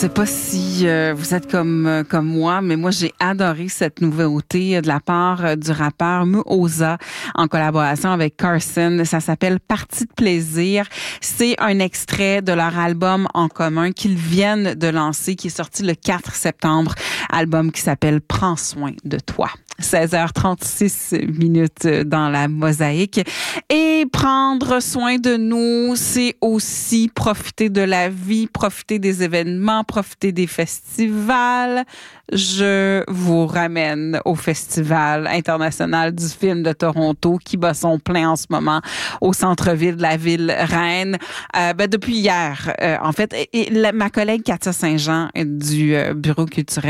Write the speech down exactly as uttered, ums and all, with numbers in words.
sais pas si euh, vous êtes comme euh, comme moi, mais moi j'ai adoré cette nouveauté de la part euh, du rappeur Muoza en collaboration avec Carson. Ça s'appelle Partie de plaisir. C'est un extrait de leur album en commun qu'ils viennent de lancer, qui est sorti le quatre septembre. Album qui s'appelle Prends soin de toi. seize heures trente-six minutes dans la mosaïque. Et prendre soin de nous, c'est aussi profiter de la vie, profiter des événements, profiter des festivals. Je vous ramène au Festival international du film de Toronto qui bat son plein en ce moment au centre-ville de la ville reine. Euh, ben, depuis hier, euh, en fait, et, et la, ma collègue Katia Saint-Jean du euh, Bureau culturel